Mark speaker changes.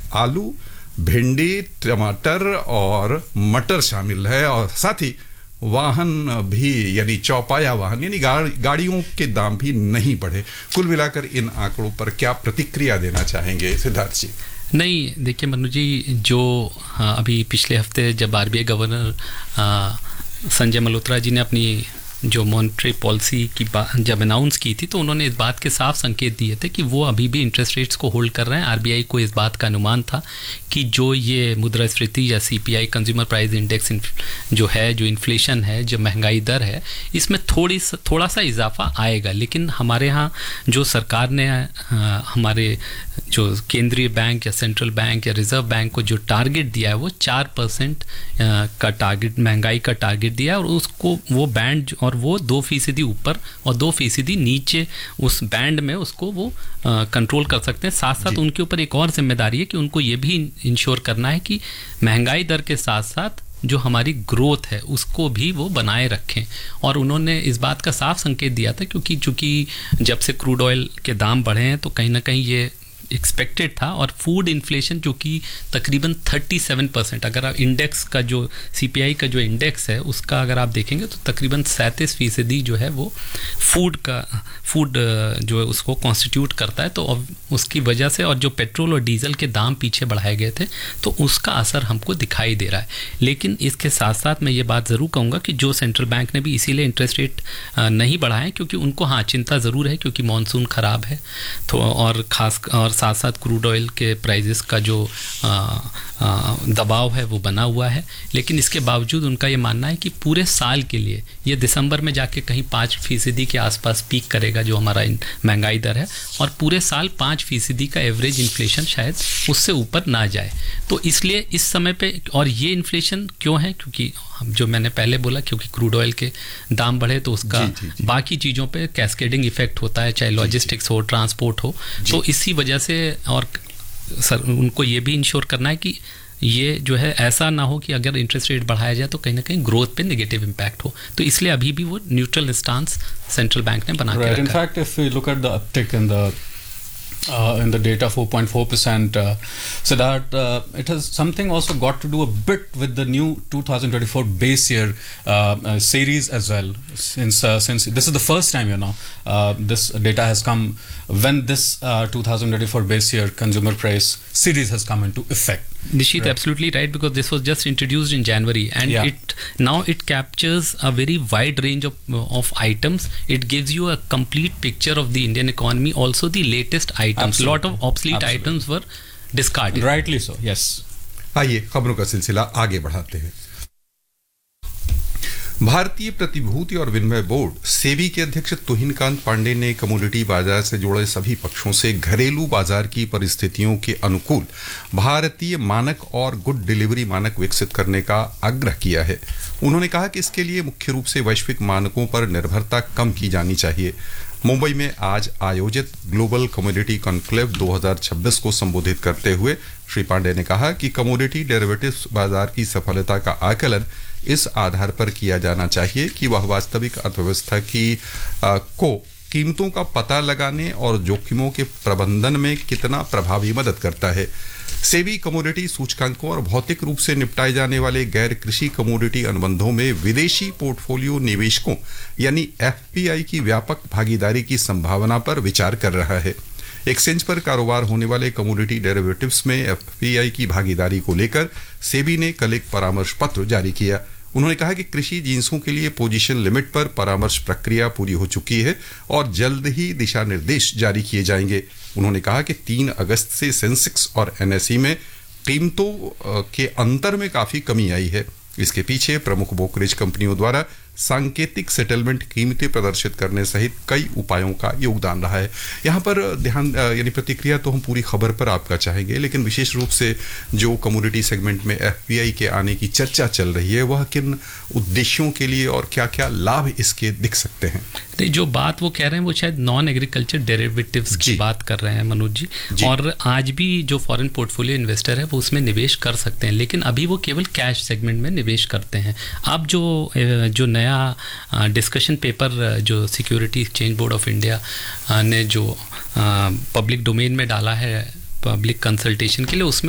Speaker 1: आलू, भिंडी, टमाटर और मटर शामिल है, और साथ ही वाहन भी यानी चौपाया वाहन यानी गाड़ियों के दाम भी नहीं बढ़े। कुल मिलाकर इन आंकड़ों पर क्या प्रतिक्रिया देना चाहेंगे सिद्धार्थ जी?
Speaker 2: नहीं, देखिए मनु जी, जो अभी पिछले हफ्ते जब आरबीआई गवर्नर संजय मल्होत्रा जी ने अपनी जो मॉनेटरी पॉलिसी की जब अनाउंस की थी, तो उन्होंने इस बात के साफ संकेत दिए थे कि वो अभी भी इंटरेस्ट रेट्स को होल्ड कर रहे हैं। आरबीआई को इस बात का अनुमान था कि जो ये मुद्रास्फीति या सीपीआई कंज्यूमर प्राइस इंडेक्स जो है, जो इन्फ्लेशन है, जो महंगाई दर है, इसमें थोड़ा सा इजाफा आएगा। लेकिन हमारे यहाँ जो सरकार ने हमारे जो केंद्रीय बैंक या सेंट्रल बैंक या रिजर्व बैंक को जो टारगेट दिया है वो 4% का टारगेट, महंगाई का टारगेट दिया है, और उसको वो बैंड और वो 2% ऊपर और 2% नीचे उस बैंड में उसको वो कंट्रोल कर सकते हैं। साथ साथ उनके ऊपर एक और जिम्मेदारी है कि उनको ये भी इंश्योर करना है कि महंगाई दर के साथ साथ जो हमारी ग्रोथ है उसको भी वो बनाए रखें। और उन्होंने इस बात का साफ संकेत दिया था, क्योंकि चूँकि जब से क्रूड ऑयल के दाम बढ़े हैं तो कहीं ना कहीं ये एक्सपेक्टेड था, और फूड इन्फ्लेशन जो कि तकरीबन 37%, अगर आप इंडेक्स का जो सीपीआई का जो इंडेक्स है उसका अगर आप देखेंगे तो तकरीबन 37% जो है वो फूड जो है उसको कॉन्स्टिट्यूट करता है। तो उसकी वजह से, और जो पेट्रोल और डीजल के दाम पीछे बढ़ाए गए थे, तो उसका असर हमको दिखाई दे रहा है। लेकिन इसके साथ साथ मैं ये बात ज़रूर कहूँगा कि जो सेंट्रल बैंक ने भी इसीलिए इंटरेस्ट रेट नहीं बढ़ाए, क्योंकि उनको चिंता ज़रूर है, क्योंकि मानसून ख़राब है, तो और साथ साथ क्रूड ऑयल के प्राइजेस का जो दबाव है वो बना हुआ है। लेकिन इसके बावजूद उनका ये मानना है कि पूरे साल के लिए ये दिसंबर में जाके कहीं 5% के आसपास पीक करेगा जो हमारा महंगाई दर है, और पूरे साल 5% का एवरेज इन्फ्लेशन शायद उससे ऊपर ना जाए। तो इसलिए इस समय पे, और ये इन्फ्लेशन क्यों है, क्योंकि जो मैंने पहले बोला, क्योंकि क्रूड ऑयल के दाम बढ़े तो उसका बाकी चीज़ों पे कैस्केडिंग इफेक्ट होता है, चाहे लॉजिस्टिक्स हो, ट्रांसपोर्ट हो। तो इसी वजह से, और सर उनको ये भी इंश्योर करना है कि ये जो है ऐसा ना हो कि अगर इंटरेस्ट रेट बढ़ाया जाए तो कहीं ना कहीं ग्रोथ पे नेगेटिव इम्पैक्ट हो। तो इसलिए अभी भी वो न्यूट्रल स्टांस सेंट्रल बैंक ने बना के रखा है।
Speaker 3: In fact, if we look at the uptick in the data, 4.4%, so that it has something also got to do a bit with the new 2024 base year series as well. Since this is the first time, this data has come when this 2024 base year consumer price series has come into effect.
Speaker 2: Nishit, right. Absolutely right, because this was just introduced in January, and it captures a very wide range of items. It gives you a complete picture of the Indian economy, also the latest items.
Speaker 3: Absolutely.
Speaker 2: Lot of obsolete items were discarded.
Speaker 3: Rightly so, yes.
Speaker 1: आइए खबरों का सिलसिला आगे बढ़ाते हैं। भारतीय प्रतिभूति और विनिमय बोर्ड सेबी के अध्यक्ष तुहिनकांत पांडे ने कमोडिटी बाजार से जुड़े सभी पक्षों से घरेलू बाजार की परिस्थितियों के अनुकूल भारतीय मानक और गुड डिलीवरी मानक विकसित करने का आग्रह किया है। उन्होंने कहा कि इसके लिए मुख्य रूप से वैश्विक मानकों पर निर्भरता कम की जानी चाहिए। मुंबई में आज आयोजित ग्लोबल कमोडिटी कॉन्क्लेव 2026 को संबोधित करते हुए श्री पांडे ने कहा कि कमोडिटी डेरिवेटिव्स बाजार की सफलता का आकलन इस आधार पर किया जाना चाहिए कि वह वास्तविक अर्थव्यवस्था को कीमतों का पता लगाने और जोखिमों के प्रबंधन में कितना प्रभावी मदद करता है। सेबी कमोडिटी सूचकांकों और भौतिक रूप से निपटाए जाने वाले गैर कृषि कमोडिटी अनुबंधों में विदेशी पोर्टफोलियो निवेशकों यानी एफपीआई की व्यापक भागीदारी की संभावना पर विचार कर रहा है। एक्सचेंज पर कारोबार होने वाले कमोडिटी डेरिवेटिव्स में एफपीआई की भागीदारी को लेकर सेबी ने कल एक परामर्श पत्र जारी किया। उन्होंने कहा कि कृषि जिन्सों के लिए पोजीशन लिमिट पर परामर्श प्रक्रिया पूरी हो चुकी है और जल्द ही दिशा निर्देश जारी किए जाएंगे। उन्होंने कहा कि 3 अगस्त से सेंसेक्स और एनएसई में कीमतों के अंतर में काफ़ी कमी आई है। इसके पीछे प्रमुख ब्रोकरेज कंपनियों द्वारा सांकेतिक सेटलमेंट कीमतें प्रदर्शित करने सहित कई उपायों का योगदान रहा है। यहाँ पर ध्यान यानी प्रतिक्रिया तो हम पूरी खबर पर आपका चाहेंगे, लेकिन विशेष रूप से जो कमोडिटी सेगमेंट में एफपीआई के आने की चर्चा चल रही है वह किन उद्देश्यों के लिए और क्या क्या लाभ इसके दिख सकते हैं?
Speaker 2: जो बात वो कह रहे हैं वो शायद नॉन एग्रीकल्चर डेरिवेटिव्स की बात कर रहे हैं मनोज जी। और आज भी जो फॉरेन पोर्टफोलियो इन्वेस्टर है वो उसमें निवेश कर सकते हैं, लेकिन अभी वो केवल कैश सेगमेंट में निवेश करते हैं। अब जो नया डिस्कशन पेपर जो security exchange board of India ने जो पब्लिक डोमेन में डाला है पब्लिक कंसल्टेशन के लिए, उसमें